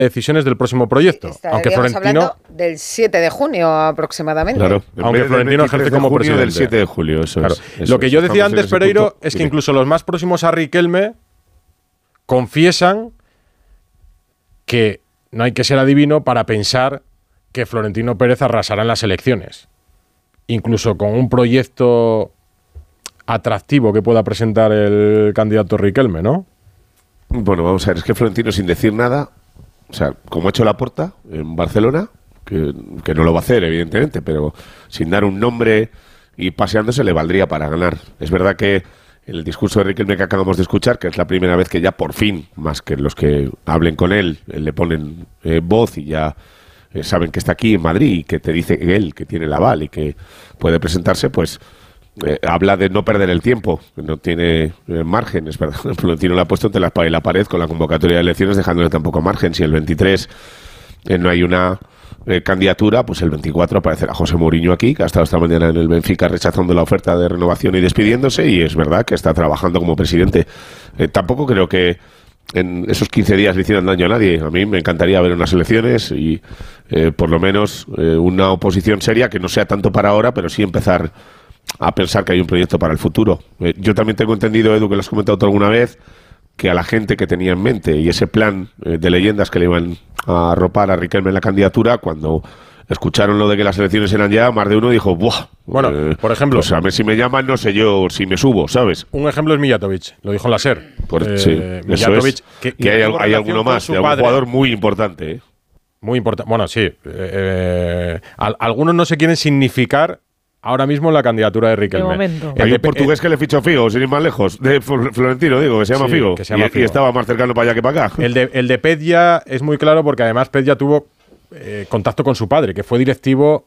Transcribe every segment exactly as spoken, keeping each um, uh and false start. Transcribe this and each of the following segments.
decisiones del próximo proyecto. Estaríamos aunque Florentino hablando del siete de junio aproximadamente. Claro, aunque Florentino ejerce como presidente. Del siete de julio, eso claro. es. Eso Lo que es, yo decía antes, Pereiro, punto. es que incluso los más próximos a Riquelme confiesan que no hay que ser adivino para pensar que Florentino Pérez arrasará en las elecciones. Incluso con un proyecto atractivo que pueda presentar el candidato Riquelme, ¿no? Bueno, vamos a ver, es que Florentino, sin decir nada, o sea, como ha hecho Laporta en Barcelona, que, que no lo va a hacer, evidentemente, pero sin dar un nombre y paseándose le valdría para ganar. Es verdad que el discurso de Riquelme que acabamos de escuchar, que es la primera vez que ya por fin, más que los que hablen con él, le ponen eh, voz y ya eh, saben que está aquí en Madrid y que te dice que él, que tiene el aval y que puede presentarse, pues eh, habla de no perder el tiempo, no tiene eh, margen, es verdad. Florentino le ha puesto entre la espada y la pared con la convocatoria de elecciones, dejándole tampoco margen. Si el veintitrés eh, no hay una eh, candidatura, pues el veinticuatro aparecerá José Mourinho aquí, que ha estado esta mañana en el Benfica rechazando la oferta de renovación y despidiéndose, y es verdad que está trabajando como presidente. Eh, tampoco creo que en esos quince días le hicieran daño a nadie. A mí me encantaría ver unas elecciones y eh, por lo menos eh, una oposición seria, que no sea tanto para ahora, pero sí empezar a pensar que hay un proyecto para el futuro. Eh, yo también tengo entendido, Edu, que lo has comentado tú alguna vez, que a la gente que tenía en mente y ese plan eh, de leyendas que le iban a arropar a Riquelme en la candidatura, cuando escucharon lo de que las elecciones eran ya, más de uno dijo, ¡buah! Bueno, eh, por ejemplo... Pues a ver si me llaman, no sé yo si me subo, ¿sabes? Un ejemplo es Mijatovic, lo dijo en la SER. Por, eh, sí, Mijatovic, es, que, que hay, hay alguno con más, su de algún padre. jugador muy importante. ¿eh? Muy importante. Bueno, sí. Eh, eh, al, algunos no se quieren significar ahora mismo en la candidatura de Riquelme. De momento. Hay El un portugués que le fichó Figo, sin ir más lejos, de Florentino, digo, que se llama Sí, Figo. que se llama y, Figo. y estaba más cercano para allá que para acá. El de, el de Pedja es muy claro porque además Pedja tuvo eh, contacto con su padre, que fue directivo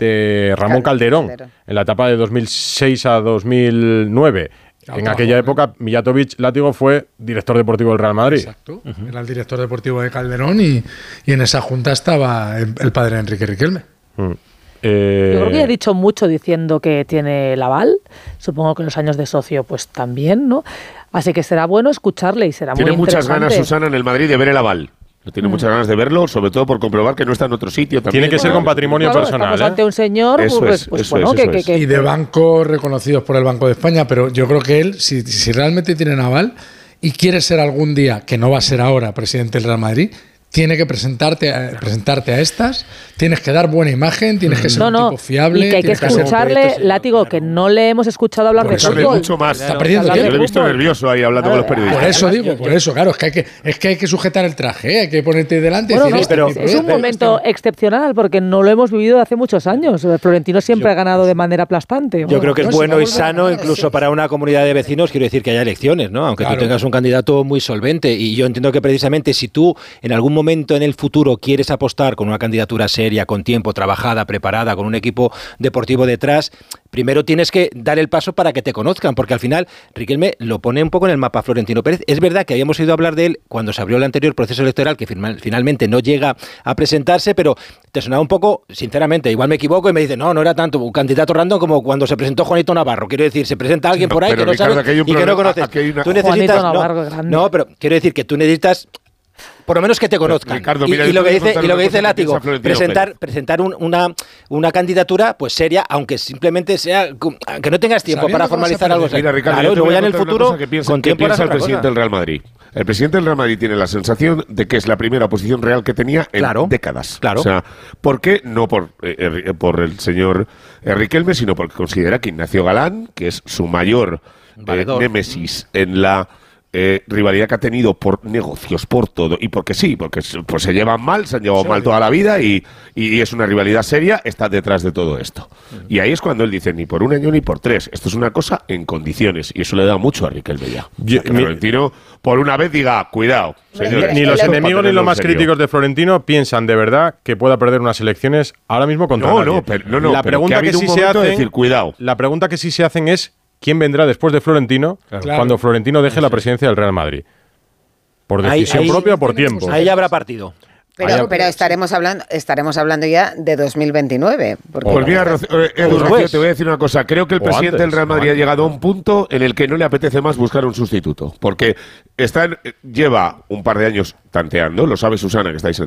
de Ramón Calderón, Calderón. en la etapa de dos mil seis a dos mil nueve. En aquella época, Mijatovic Látigo fue director deportivo del Real Madrid. Exacto. Uh-huh. Era el director deportivo de Calderón y, y en esa junta estaba el, el padre de Enrique Riquelme. Mm. Eh, Yo creo que ya he dicho mucho diciendo que tiene el aval. Supongo que los años de socio pues también, ¿no? Así que será bueno escucharle y será Tiene muy muchas interesante. ganas, Susana, en el Madrid de ver el aval. Tiene mm. muchas ganas de verlo, sobre todo por comprobar que no está en otro sitio. También. Tiene que ser con patrimonio Claro, personal. Estamos ¿eh? ante un señor Eso pues, es, pues eso bueno, es, que, eso que, es. que- Y de bancos reconocidos por el Banco de España, pero yo creo que él, si, si realmente tiene aval y quiere ser algún día, que no va a ser ahora, presidente del Real Madrid, tiene que presentarte a, presentarte a estas, tienes que dar buena imagen, tienes que ser no, un no, tipo fiable. y que hay que tienes hacer escucharle, proyectos- Látigo, que no le hemos escuchado hablar Por de eso fútbol. mucho más. Está perdiendo Hablar Yo de lo he visto fútbol. nervioso ahí hablando con los periodistas. Por eso Además, digo, yo- por eso, claro, es que hay que, es que, hay que sujetar el traje, ¿eh? Hay que ponerte delante y Bueno, decir, no, este es tipo un de- momento excepcional porque no lo hemos vivido hace muchos años. Florentino siempre ha ganado de manera aplastante. Yo creo que es no, si bueno va a y volver a sano ganar, incluso sí. para una comunidad de vecinos, quiero decir que haya elecciones, ¿no? Aunque Claro. tú tengas un candidato muy solvente. Y yo entiendo que precisamente si tú en algún momento en el futuro quieres apostar con una candidatura seria, con tiempo, trabajada, preparada, con un equipo deportivo detrás, primero tienes que dar el paso para que te conozcan, porque al final Riquelme lo pone un poco en el mapa Florentino Pérez. Es verdad que habíamos oído hablar de él cuando se abrió el anterior proceso electoral, que final- finalmente no llega a presentarse, pero te sonaba un poco, sinceramente, igual me equivoco y me dice, no, no era tanto un candidato random como cuando se presentó Juanito Navarro. Quiero decir, se presenta alguien Sí, no, por ahí pero que no Ricardo, sabe aquí hay un y que no problema, conoces. aquí hay una- Tú necesitas, Juanito Navarro, no, grande. no, pero quiero decir que tú necesitas por lo menos que te conozcan. Ricardo, y, mira, y yo lo te que voy a dice, contar y lo una que dice cosa que Látigo, piensa Florentino presentar, Pérez. presentar un- una, una candidatura pues seria, aunque simplemente sea, que no tengas tiempo Sabiendo para que vas a formalizar algo. perder. Mira, Ricardo, Claro, yo te luego voy a ya en el contar una futuro, cosa que piensa, con que tiempo harás piensa el otra cosa. presidente del Real Madrid. El presidente del Real Madrid tiene la sensación de que es la primera oposición real que tenía en Claro, décadas. claro. O sea, ¿por qué? No por, eh, eh, por el señor eh, Riquelme, sino porque considera que Ignacio Galán, que es su mayor eh, Valedor. némesis en la eh, rivalidad que ha tenido por negocios, por todo, y porque sí, porque se- pues se llevan mal, se han llevado mal toda la vida y, y es una rivalidad seria, está detrás de todo esto. Y ahí es cuando él dice, ni por un año ni por tres, esto es una cosa en condiciones, y eso le da mucho a Riquelme ya. Yo- O sea, que mi- Florentino, por una vez, diga, cuidado, señores. Ni los esto es para enemigos ni tenerlo los en más serio. críticos de Florentino piensan de verdad que pueda perder unas elecciones ahora mismo contra No, nadie. no, pero- no, no, la pero pregunta que ha que, habido sí un se momento de hacen, decir, cuidado. la pregunta que sí se hacen es quién vendrá después de Florentino Claro. cuando Florentino deje la presidencia del Real Madrid. Por Ahí- decisión ahí- propia o por tiempo. Ahí ya habrá partido. Pero, Allá- pero estaremos hablando estaremos hablando ya de dos mil veintinueve. Porque Pues mira, Rocio- eh, Edu, Pues Rocío, pues. te voy a decir una cosa. Creo que el O presidente antes, del Real Madrid o ha antes. llegado a un punto en el que no le apetece más buscar un sustituto. Porque está en- lleva un par de años tanteando, lo sabe Susana, que estáis en